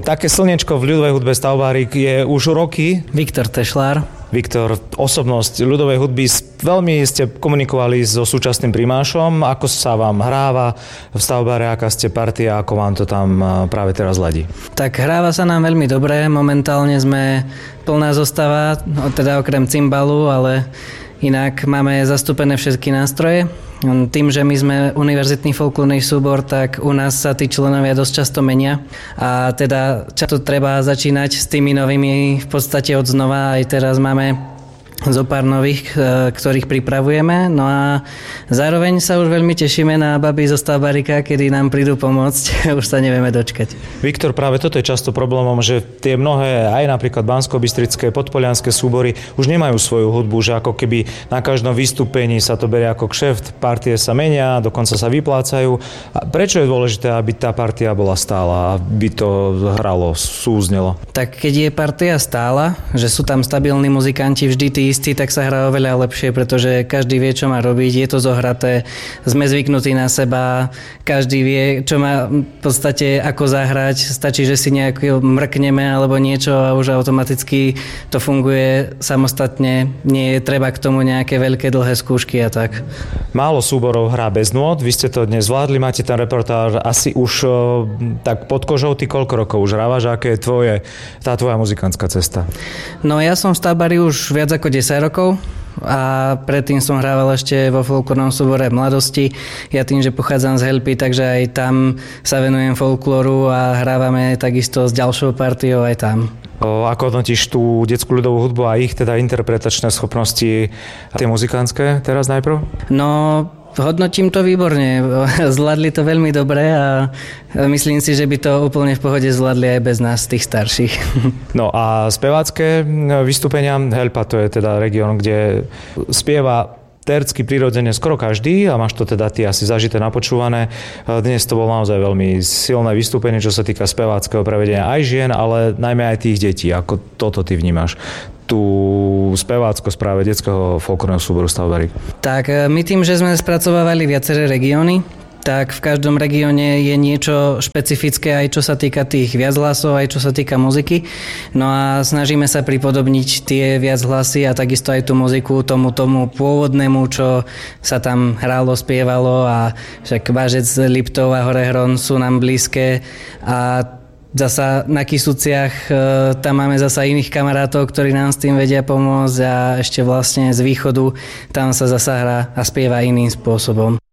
Také slniečko v ľudovej hudbe Stavbárik je už roky. Viktor Tešlár. Viktor, osobnosť ľudovej hudby, veľmi ste komunikovali so súčasným primášom. Ako sa vám hráva v Stavbáre, aká ste partia, ako vám to tam práve teraz ladí? Tak hráva sa nám veľmi dobre. Momentálne sme plná zostava, teda okrem cymbalu, ale inak máme zastúpené všetky nástroje. Tým, že my sme univerzitný folklórny súbor, tak u nás sa tí členovia dosť často menia a teda často treba začínať s tými novými v podstate od znova. Aj teraz máme zo pár nových, ktorých pripravujeme. No a zároveň sa už veľmi tešíme na baby zo Stavbárika, kedy nám prídu pomôcť. Už sa nevieme dočkať. Viktor, práve toto je často problémom, že tie mnohé, aj napríklad banskobystrické, podpolianské súbory už nemajú svoju hudbu, že ako keby na každom vystúpení sa to berie ako kšeft, partie sa menia, dokonca sa vyplácajú. A prečo je dôležité, aby tá partia bola stála, aby to hralo, súznelo? Tak keď je partia stála, že sú tam stabilní muzikanti vždy tí istí, tak sa hrá oveľa lepšie, pretože každý vie, čo má robiť, je to zohraté, sme zvyknutí na seba, každý vie, čo má v podstate ako zahrať, stačí, že si nejak mrkneme alebo niečo a už automaticky to funguje samostatne, nie je treba k tomu nejaké veľké dlhé skúšky a tak. Málo súborov hrá bez nôt, vy ste to dnes zvládli, máte ten repertoár asi už tak pod kožou, ty koľko rokov už hrávaš, aké je tá tvoja muzikantská cesta? No ja som v Stavbári už viac ako 10 rokov a predtým som hrával ešte vo folklórnom súbore v mladosti. Ja tým, že pochádzam z Helpy, takže aj tam sa venujem folklóru a hrávame takisto s ďalšou partiou aj tam. Ako hodnotíš tú detskú ľudovú hudbu a ich teda interpretačné schopnosti, tie muzikánske teraz najprv? No, hodnotím to výborne. Zvládli to veľmi dobre a myslím si, že by to úplne v pohode zvládli aj bez nás, tých starších. No a spevácké vystúpenia, Helpa to je teda región, kde spieva tercky prirodzene skoro každý a máš to teda ty asi zažité, napočúvané. Dnes to bolo naozaj veľmi silné vystúpenie, čo sa týka speváckeho prevedenia aj žien, ale najmä aj tých detí. Ako toto ty vnímaš? Tú speváckosť práve detského folklórneho súboru Stavbárik? Tak my tým, že sme spracovávali viaceré regióny, tak v každom regióne je niečo špecifické, aj čo sa týka tých viachlasov, aj čo sa týka muziky. No a snažíme sa pripodobniť tie viachlasy a takisto aj tú muziku tomu pôvodnému, čo sa tam hrálo, spievalo a však Vážec, Liptov a Horehron sú nám blízke a zasa na Kysuciach tam máme zasa iných kamarátov, ktorí nám s tým vedia pomôcť a ešte vlastne z východu tam sa zasa hrá a spieva iným spôsobom.